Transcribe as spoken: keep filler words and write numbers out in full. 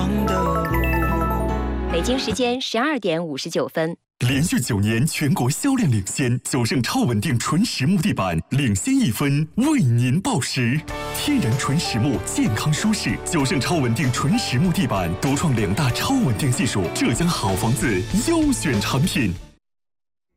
的路。 北京时间十二点五十九分。 连续九年全国销量领先，九盛超稳定纯实木地板领先一分，为您报时。天然纯实木，健康舒适。九盛超稳定纯实木地板独创两大超稳定技术，浙江好房子优选产品。